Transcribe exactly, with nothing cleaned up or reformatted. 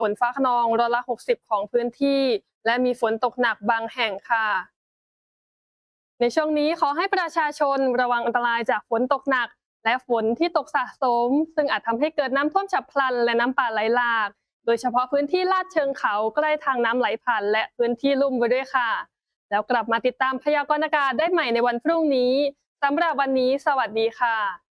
ฝนฟ้าคะนองร้อยละหกสิบของพื้นที่และมีฝนตกหนักบางแห่งค่ะในช่วงนี้ขอให้ประชาชนระวังอันตรายจากฝนตกหนักและฝนที่ตกสะสมซึ่งอาจทำให้เกิดน้ำท่วมฉับพลันและน้ำป่าไหลหลากโดยเฉพาะพื้นที่ลาดเชิงเขาใกล้ทางน้ำไหลผ่านและพื้นที่ลุ่มไว้ด้วยค่ะแล้วกลับมาติดตามพยากรณ์อากาศได้ใหม่ในวันพรุ่งนี้สำหรับวันนี้สวัสดีค่ะ